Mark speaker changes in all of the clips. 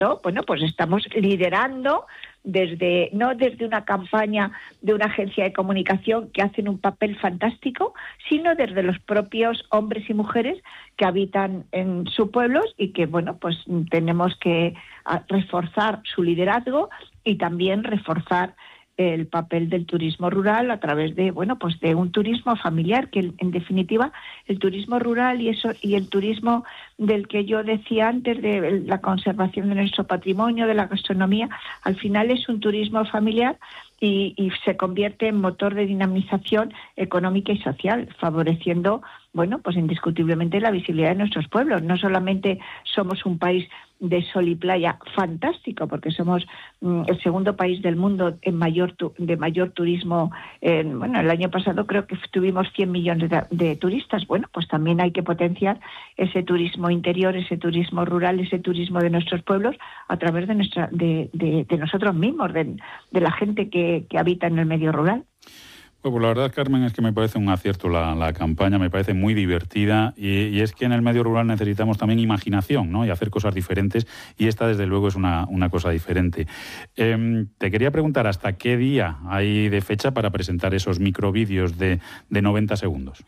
Speaker 1: bueno, pues estamos liderando no desde una campaña de una agencia de comunicación que hacen un papel fantástico, sino desde los propios hombres y mujeres que habitan en sus pueblos y que, bueno, pues tenemos que reforzar su liderazgo y también reforzar el papel del turismo rural a través de, bueno, pues de un turismo familiar, que en definitiva el turismo rural y el turismo del que yo decía antes, de la conservación de nuestro patrimonio, de la gastronomía, al final es un turismo familiar y se convierte en motor de dinamización económica y social, favoreciendo, bueno, pues indiscutiblemente la visibilidad de nuestros pueblos. No solamente somos un país de sol y playa fantástico, porque somos el segundo país del mundo de mayor turismo. Bueno, el año pasado creo que tuvimos 100 millones de turistas. Bueno, pues también hay que potenciar ese turismo interior, ese turismo rural, ese turismo de nuestros pueblos a través de nosotros mismos, de la gente que habita en el medio rural.
Speaker 2: Pues la verdad, Carmen, es que me parece un acierto la campaña, me parece muy divertida y es que en el medio rural necesitamos también imaginación, ¿no? Y hacer cosas diferentes, y esta desde luego es una cosa diferente. Te quería preguntar, ¿hasta qué día hay de fecha para presentar esos microvídeos de 90 segundos?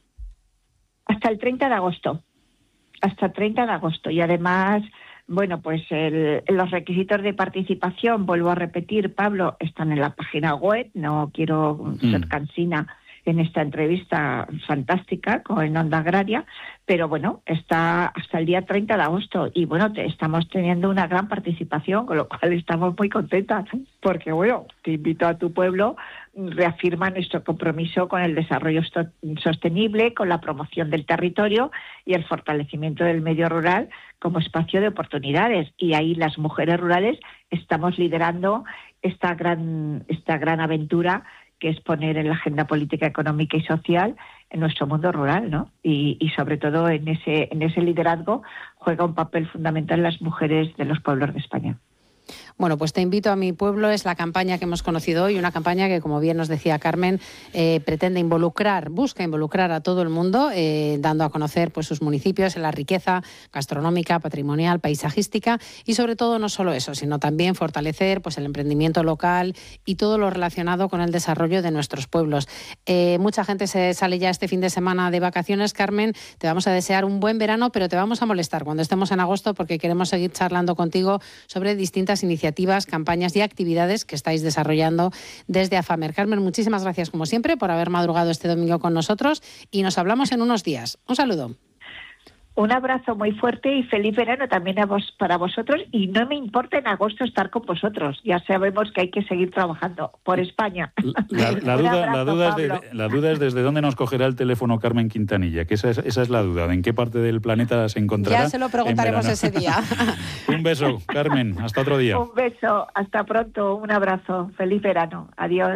Speaker 1: Hasta el 30 de agosto. Hasta el 30 de agosto. Y además, bueno, pues los requisitos de participación, vuelvo a repetir, Pablo, están en la página web. No quiero ser cansina en esta entrevista fantástica en Onda Agraria, pero bueno, está hasta el día 30 de agosto y bueno, estamos teniendo una gran participación, con lo cual estamos muy contentas, porque bueno, te invito a tu pueblo, reafirma nuestro compromiso con el desarrollo sostenible, con la promoción del territorio y el fortalecimiento del medio rural como espacio de oportunidades, y ahí las mujeres rurales estamos liderando esta gran aventura, que es poner en la agenda política, económica y social en nuestro mundo rural, ¿no? Y sobre todo en ese liderazgo juega un papel fundamental las mujeres de los pueblos de España.
Speaker 3: Bueno, pues te invito a mi pueblo, es la campaña que hemos conocido hoy, una campaña que, como bien nos decía Carmen, pretende busca involucrar a todo el mundo, dando a conocer pues sus municipios en la riqueza gastronómica, patrimonial, paisajística y sobre todo no solo eso, sino también fortalecer pues el emprendimiento local y todo lo relacionado con el desarrollo de nuestros pueblos. Mucha gente se sale ya este fin de semana de vacaciones, Carmen, te vamos a desear un buen verano, pero te vamos a molestar cuando estemos en agosto porque queremos seguir charlando contigo sobre distintas iniciativas, campañas y actividades que estáis desarrollando desde AFAMER. Carmen, muchísimas gracias como siempre por haber madrugado este domingo con nosotros y nos hablamos en unos días. Un saludo.
Speaker 1: Un abrazo muy fuerte y feliz verano también para vosotros, y no me importa en agosto estar con vosotros. Ya sabemos que hay que seguir trabajando por España.
Speaker 2: La duda es desde dónde nos cogerá el teléfono Carmen Quintanilla, que esa es la duda, de en qué parte del planeta se encontrará.
Speaker 3: Ya se lo preguntaremos ese día.
Speaker 2: Un beso, Carmen, hasta otro día.
Speaker 1: Un beso, hasta pronto, un abrazo, feliz verano, adiós.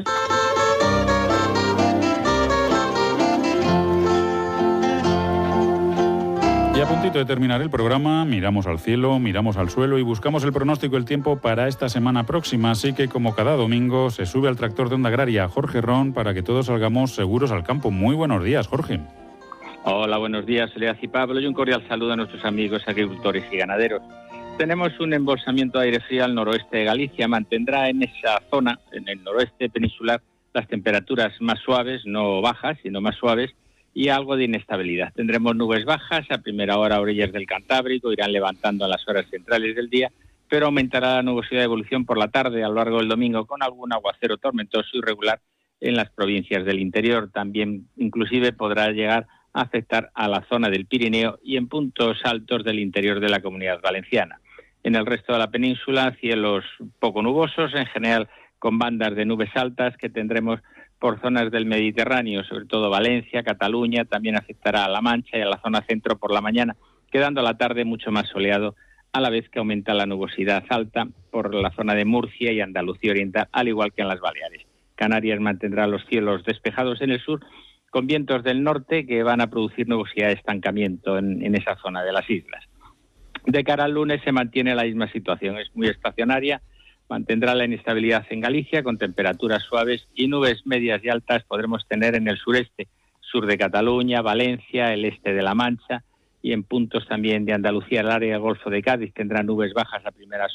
Speaker 2: Y a puntito de terminar el programa, miramos al cielo, miramos al suelo y buscamos el pronóstico del tiempo para esta semana próxima. Así que, como cada domingo, se sube al tractor de Onda Agraria Jorge Ron para que todos salgamos seguros al campo. Muy buenos días, Jorge.
Speaker 4: Hola, buenos días, Soledad y Pablo, y un cordial saludo a nuestros amigos agricultores y ganaderos. Tenemos un embolsamiento de aire frío al noroeste de Galicia. Mantendrá en esa zona, en el noroeste peninsular, las temperaturas más suaves, no bajas, sino más suaves, y algo de inestabilidad. Tendremos nubes bajas a primera hora a orillas del Cantábrico, irán levantando a las horas centrales del día, pero aumentará la nubosidad de evolución por la tarde a lo largo del domingo con algún aguacero tormentoso y irregular en las provincias del interior. También inclusive podrá llegar a afectar a la zona del Pirineo y en puntos altos del interior de la Comunidad Valenciana. En el resto de la península, cielos poco nubosos, en general con bandas de nubes altas que tendremos por zonas del Mediterráneo, sobre todo Valencia, Cataluña, también afectará a La Mancha y a la zona centro por la mañana, quedando a la tarde mucho más soleado, a la vez que aumenta la nubosidad alta por la zona de Murcia y Andalucía Oriental, al igual que en las Baleares. Canarias mantendrá los cielos despejados en el sur, con vientos del norte que van a producir nubosidad de estancamiento en esa zona de las islas. De cara al lunes se mantiene la misma situación, es muy estacionaria. Mantendrá la inestabilidad en Galicia con temperaturas suaves y nubes medias y altas podremos tener en el sureste, sur de Cataluña, Valencia, el este de La Mancha y en puntos también de Andalucía, el área del Golfo de Cádiz tendrá nubes bajas a primeras